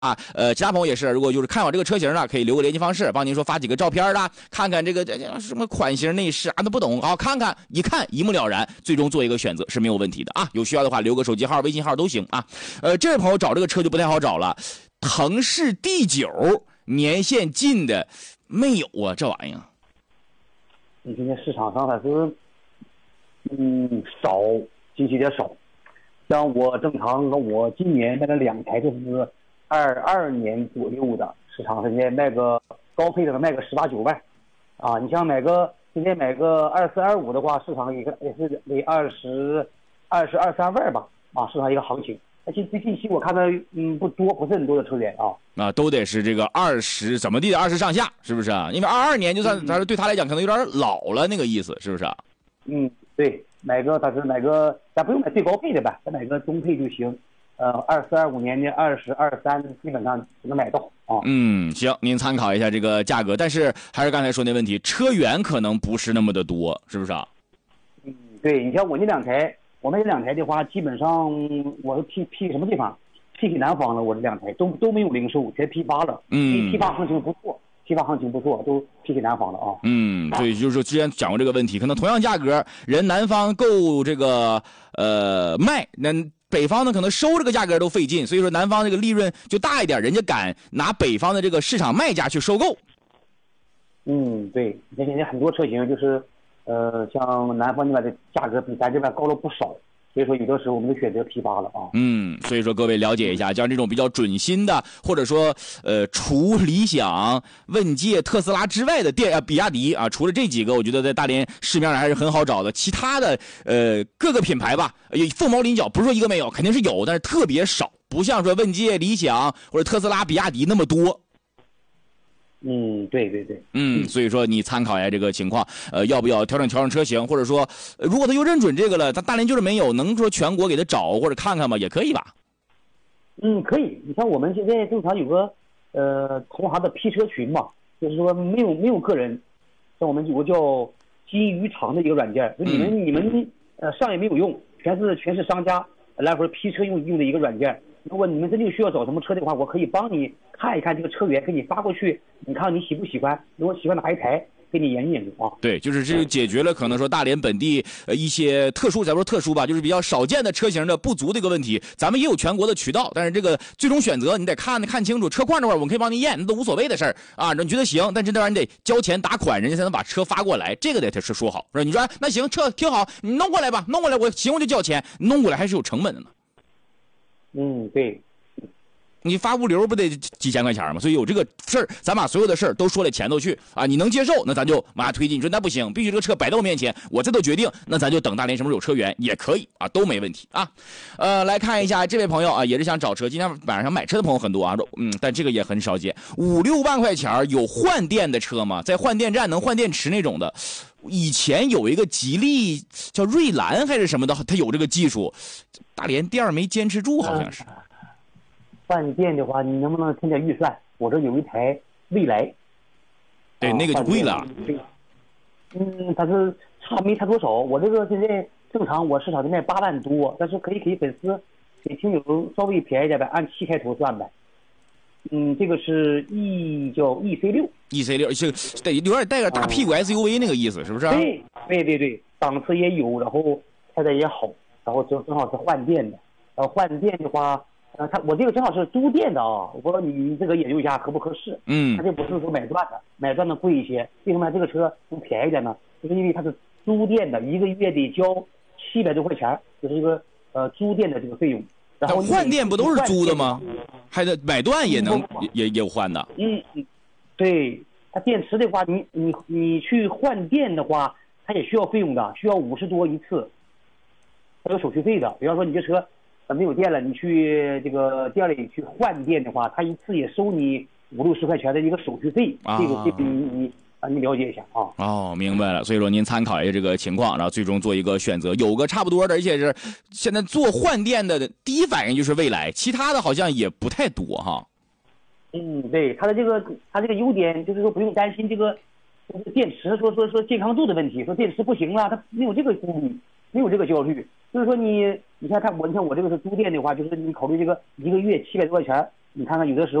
其他朋友也是，如果就是看好这个车型的，可以留个联系方式，帮您说发几个照片的，看看这个什么款型、内饰啊，那不懂，好看看，一看一目了然，最终做一个选择是没有问题的啊。有需要的话留个手机号、微信号都行啊。这位朋友找这个车就不太好找了，腾势 D9年限近的没有啊，这玩意儿。 你今天市场上还是少，信息有点少。像我正常，我今年卖了2台，就是22年左右的，市场现在卖个高配的卖个18、19万，啊，你像今天买个24、25的话，市场也是得20、23万吧，啊，市场一个行情。而且近期我看到不多，不是很多的车源啊， 都得是这个20怎么地的20上下，是不是啊？因为22年就算对他来讲可能有点老了那个意思，是不是啊？ 对。买个咱不用买最高配的吧，咱买个中配就行。24、25年的20、23基本上能买到啊。 行，您参考一下这个价格，但是还是刚才说那问题，车源可能不是那么的多，是不是啊？ 对，你像我那2台，我们这2台的话，基本上我是批什么地方？批给南方了，我这2台都没有零售，全批发了。批发行情不错。批发行情不错，都批给南方了啊。 所以就是说之前讲过这个问题，可能同样价格，人南方够这个卖，那北方呢可能收这个价格都费劲，所以说南方这个利润就大一点，人家敢拿北方的这个市场卖价去收购。 对，你看现在很多车型就是像南方那边的价格比咱这边高了不少。所以说有的时候我们就选择批发了啊。 所以说各位了解一下，像这种比较准新的，或者说除理想、问界、特斯拉之外的比亚迪啊，除了这几个，我觉得在大连市面上还是很好找的。其他的各个品牌吧，凤毛麟角，不是说一个没有，肯定是有，但是特别少，不像说问界、理想或者特斯拉、比亚迪那么多。 对。 所以说你参考一下这个情况，要不要调整车型，或者说，如果他又认准这个了，他大连就是没有，能说全国给他找或者看看吗？也可以吧？ 可以。你像我们现在正常有个同行的批车群嘛，就是说没有个人，像我们有个叫金鱼场的一个软件，就你们商业没有用，全是商家来回批车用的一个软件。如果你们真的需要找什么车的话，我可以帮你看一看这个车源，给你发过去，你看你喜不喜欢？如果喜欢哪一台，给你研究啊。 对，就是这解决了可能说大连本地一些特殊，咱说特殊吧，就是比较少见的车型的不足的一个问题。咱们也有全国的渠道，但是这个最终选择你得看清楚车况这块，我们可以帮你验，那都无所谓的事儿啊。你觉得行，但这玩意儿你得交钱打款，人家才能把车发过来，这个得是说好，是吧？你说那行，车挺好，你弄过来吧，弄过来我行我就交钱，弄过来还是有成本的呢。 对。 你发物流不得几千块钱吗？所以有这个事儿，咱把所有的事儿都说在前头去啊。你能接受，那咱就往下推进。你说那不行，必须这个车摆在我面前，我这都决定，那咱就等大连什么时候有车源也可以啊，都没问题啊。来看一下这位朋友啊，也是想找车，今天晚上想买车的朋友很多啊，但这个也很少见，5、6万块钱有换电的车吗？在换电站能换电池那种的。以前有一个吉利叫瑞兰还是什么的，它有这个技术，大连店没坚持住，好像是。 换电的话，你能不能添点预算？我这有一台蔚来， 对，那个就贵了。 它是没差多少。我这个现在正常，我市场就卖8万多，但是可以给粉丝给听友稍微便宜点呗，按7开头算呗。这个是叫 EC6，EC6 是得有点带个大屁股 SUV 那个意思，是不是？ 对，档次也有，然后开的也好，然后正好是换电的。换电的话。我这个正好是租电的啊，我不知道你这个研究一下合不合适。它这不是说买断的，买断的贵一些。为什么这个车能便宜点呢？就是因为它是租电的，一个月得交700多块钱，就是这个租电的这个费用。然后换电不都是租的吗？还得买断也能也有换的。 对，它电池的话，你去换电的话，它也需要费用的，需要50多一次，它有手续费的。比方说你这车。没有电了，你去这个店里去换电的话，他一次也收你50、60块钱的一个手续费。这个你了解一下啊。 明白了。所以说您参考一下这个情况，然后最终做一个选择，有个差不多的，而且是现在做换电的第一反应就是蔚来，其他的好像也不太多哈。 对，它这个优点就是说不用担心这个电池说健康度的问题，说电池不行了，它没有这个顾虑，没有这个焦虑。就是说你看我这个是租电的话，就是你考虑这个一个月700多块钱， 你看看有的时候。